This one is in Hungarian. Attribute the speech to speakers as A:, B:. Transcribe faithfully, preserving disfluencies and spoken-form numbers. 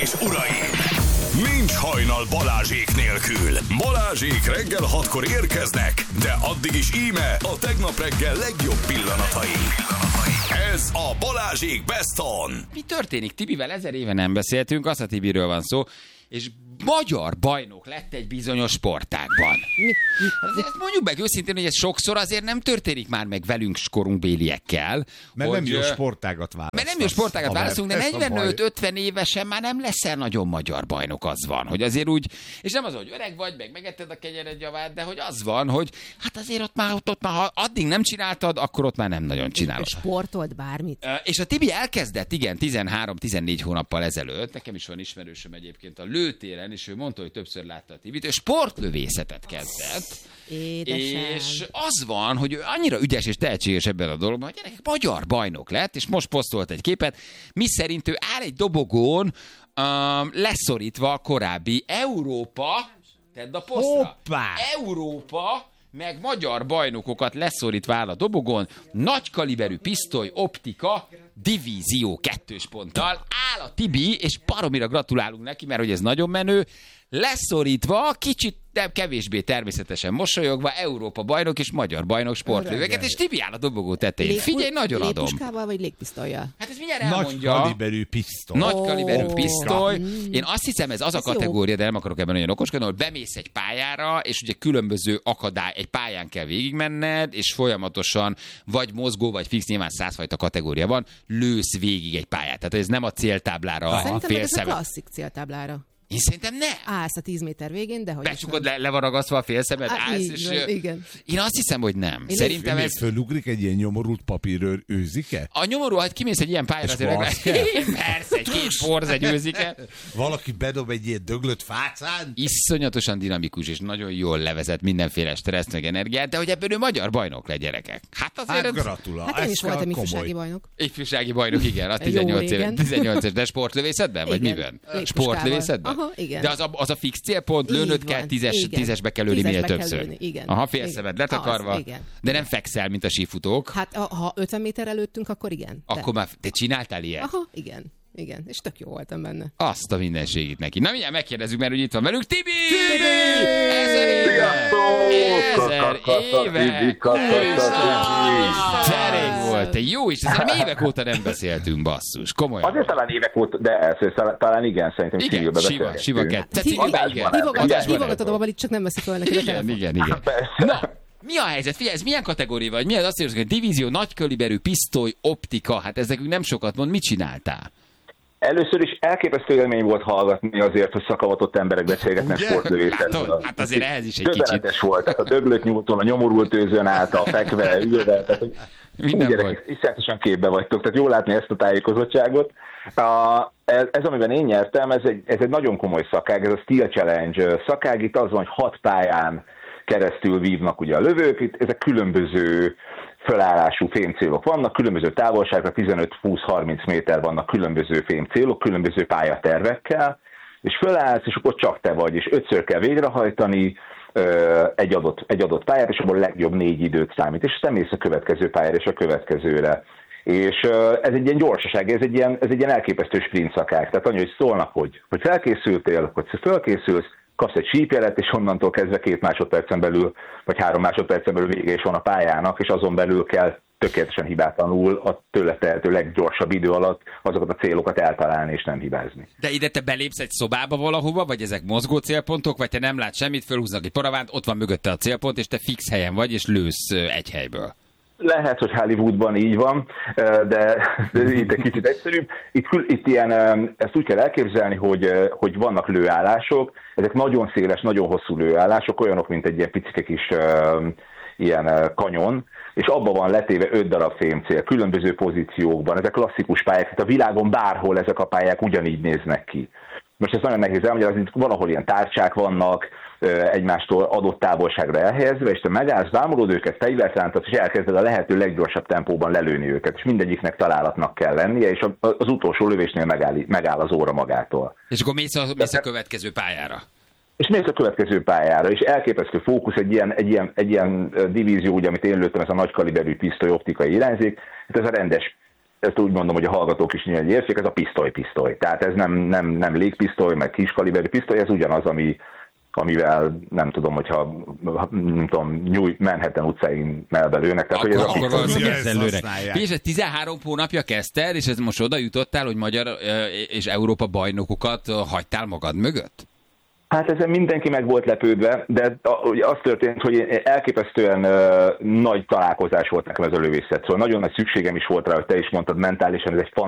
A: és uraim! Nincs hajnal Balázsék nélkül. Balázsék reggel hatkor érkeznek, de addig is íme a tegnap reggel legjobb pillanatai. Ez a Balázsék Best On.
B: Mi történik? Tibivel ezer éve nem beszéltünk, azt a Tibiről van szó, és magyar bajnok lett egy bizonyos sportágban. Mi? Azért ezt mondjuk meg őszintén, hogy ez sokszor azért nem történik már meg velünk skorunkbéliekkel.
C: Mert
B: hogy,
C: nem jó sportágat választasz.
B: Mert nem jó sportágat választunk, de
C: Ez a
B: negyvenöt-ötven évesen már nem leszel nagyon magyar bajnok, az van. Hogy azért úgy, és nem az, hogy öreg vagy, meg megetted a kenyered javát, de hogy az van, hogy hát azért ott már, ott, ott már, ha addig nem csináltad, akkor ott már nem nagyon csinálod.
D: Sportolt bármit.
B: És a Tibi elkezdett, igen, tizenhárom-tizennégy hónappal ezelőtt, nekem is van ismerősöm egyébként a lőtéren, és ő mondta, hogy többször látta a Tibit, ő sportlövészetet kezdett.
D: Édesem.
B: És az van, hogy ő annyira ügyes és tehetséges ebben a dologban, hogy gyerekek, magyar bajnok lett, és most posztolt egy képet, mi szerint ő áll egy dobogón, um, leszorítva a korábbi Európa, tedd a posztra,
C: Hoppá!
B: Európa, meg magyar bajnokokat leszorítva áll a dobogón, nagykaliberű pisztoly, optika, divízió kettős ponttal, áll a Tibi, és baromira gratulálunk neki, mert hogy ez nagyon menő, leszorítva, kicsit nem kevésbé természetesen mosolyogva, Európa bajnok és magyar bajnok sportlövőket, és Tibi áll a dobogó tetején.
D: Lég,
B: Figyelj, nagyon adom.
D: Légpuskával vagy légpisztolyjal?
B: Hát ez mindjárt
C: Nagy
B: elmondja.
C: kaliberű pisztoly.
B: Nagy kaliberű
D: Ó.
B: pisztoly. Én azt hiszem, ez az a
D: Ez jó.
B: kategória, de nem akarok ebben nagyon okoskodni, hogy bemész egy pályára, és ugye különböző akadály, egy pályán kell végigmenned, és folyamatosan vagy mozgó, vagy fix, nyilván százfajta kategória van, lősz végig egy pályát. Tehát ez nem a céltáblára, a
D: Szerintem meg ez a
B: félszemet.
D: klasszik céltáblára.
B: Én szerintem nem.
D: Állsz a tíz méter végén, de hogy is
B: Becsukod,
D: nem.
B: le, le van ragasztva a félszemed,
D: Á,
B: állsz,
D: így
B: és...
D: van, igen.
B: Én azt hiszem, hogy nem.
D: Én
B: Szerintem
C: Még
B: ez...
C: fölugrik egy ilyen nyomorult papírőr őzike?
B: A nyomorú, ha kimész egy ilyen pályára,
C: És
B: azért
C: az
B: meg...
C: kell?
B: Persze, egy két forz, egy őzike.
C: Valaki bedob egy ilyen döglött fácán?
B: Iszonyatosan dinamikus, és nagyon jól levezet mindenféle stresszt, meg energiát, de hogy ebből ő magyar bajnok le, gyerekek. Hát azért...
C: Hát gratulál.
D: Hát én
C: ez
D: is
C: kell
D: voltam
C: komoly.
D: ifjúsági bajnok.
B: Ifjúsági bajnok, igen, az
D: Jó
B: tizennyolc éve,
D: régen.
B: tizennyolc, de sportlövészetben, vagy
D: Igen.
B: miben?
D: Légpuskával.
B: Sportlövészetben?
D: Aha, igen.
B: De az a, az a fix célpont,
D: Így
B: lőnöd kell,
D: van,
B: tízes,
D: igen.
B: tízesbe kell lőni minél
D: Tízesbe kell
B: többször.
D: lőni, igen.
B: Aha, fél
D: Igen.
B: szemed letakarva,
D: Az, igen.
B: de nem fekszel, mint a sífutók.
D: Hát ha, ha ötven méter előttünk, akkor igen. De.
B: Akkor már te csináltál ilyet?
D: Aha, igen. Igen, és tök jó voltam benne.
B: Azt a mindenségét neki. Na mindjárt megkérdezzük, mert úgy itt van velünk Tibi! Tibi! Ezer éve! Ezer éve! Tereg volt, te jó is, ezzel évek óta nem beszéltünk, basszus, komolyan.
E: Azért talán évek óta, de először talán igen, szerintem
B: Igen,
E: civilbe
B: siva,
E: beszélgettünk.
B: siva kettő.
D: Hív-
E: Adásban nem.
D: Hívogatod
E: Adásban nem.
D: a babalit, csak nem veszik fel neki a
B: Igen,
D: telefon.
B: igen, igen. Na, mi a helyzet? Figyelj, ez milyen kategória vagy? Mi az azt mondjuk, hogy divízió, nagykaliberű, pisztoly, optika, hát ez nekünk nem sokat mond, mit csináltál?
E: Először is elképesztő élmény volt hallgatni azért, hogy szakavatott emberek beszélgetnek sportlövészetről.
B: Látod? Hát azért ehhez is egy kicsit.
E: Döbbenetes volt, tehát a döglött nyújton, a nyomorult őzön által, fekve, ülve, tehát hogy
B: Minden
E: úgy
B: volt.
E: gyerekek, iszonyatosan képbe vagytok, tehát jól látni ezt a tájékozottságot. A, ez, ez, amiben én nyertem, ez egy, ez egy nagyon komoly szakág, ez a Steel Challenge szakág, itt az van, hogy hat pályán keresztül vívnak ugye a lövők, itt ezek különböző fölállású fémcélok vannak, különböző távolságra, tizenöt, húsz, harminc méter vannak különböző fémcélok, különböző pályatervekkel, és fölállsz, és akkor csak te vagy, és ötször kell végrehajtani ö, egy adott, egy adott pályát, és abban a legjobb négy időt számít, és aztán mész a következő pályára és a következőre. És ö, ez egy ilyen gyorsaság, ez egy ilyen, ez egy ilyen elképesztő sprint szakág. Tehát annyi, hogy szólnak, hogy, hogy felkészültél, hogy felkészülsz, kapsz egy sípjelet, és onnantól kezdve két másodpercen belül, vagy három másodpercen belül vége is van a pályának, és azon belül kell tökéletesen hibátlanul a tőle tehető leggyorsabb idő alatt azokat a célokat eltalálni, és nem hibázni.
B: De ide te belépsz egy szobába valahova, vagy ezek mozgó célpontok, vagy te nem látsz semmit, fölhúznak egy paravánt, ott van mögötte a célpont, és te fix helyen vagy, és lősz ö, egy helyből.
E: Lehet, hogy Hollywoodban így van, de, de itt egy kicsit egyszerűbb. Itt, itt ilyen, ezt úgy kell elképzelni, hogy, hogy vannak lőállások, ezek nagyon széles, nagyon hosszú lőállások, olyanok, mint egy ilyen picike kis ilyen kanyon, és abban van letéve öt darab fémcél, különböző pozíciókban. Ezek klasszikus pályák, tehát a világon bárhol ezek a pályák ugyanígy néznek ki. Most ez nagyon nehéz elmagyarázni, valahol ilyen tárcsák vannak, egymástól adott távolságra elhelyezve, és te megállsz, vámolod őket, fegyvert rántasz, és elkezded a lehető leggyorsabb tempóban lelőni őket, és mindegyiknek találatnak kell lennie, és az utolsó lövésnél megáll, megáll az óra magától.
B: És akkor mész a, mész a következő pályára.
E: És mész a következő pályára, és elképesztő fókusz, egy ilyen, egy ilyen, egy ilyen divízió, ugye, amit én lőttem, ez a nagykaliberű pisztoly optikai irányzék, hát ez a rendes ezt úgy mondom, hogy a hallgatók is nyilván értsék, ez a pisztoly-pisztoly. Tehát ez nem, nem, nem légpisztoly, meg kiskaliberű pisztoly, ez ugyanaz, ami, amivel nem tudom, hogyha nem tudom, New Manhattan utcáin melbelőnek. Tehát,
B: akkor,
E: hogy ez a
B: akkor valószínűleg
C: Ezt
B: ezzel lőnek.
C: használják.
B: És ez tizenhárom hónapja kezdted, és ez most oda jutottál, hogy magyar ö, és Európa bajnokokat ö, hagytál magad mögött?
E: Hát ezen mindenki meg volt lepődve, de ugye az történt, hogy elképesztően uh, nagy találkozás volt nekem ez a lövészet. Szóval nagyon nagy szükségem is volt rá, hogy te is mondtad, mentálisan ez egy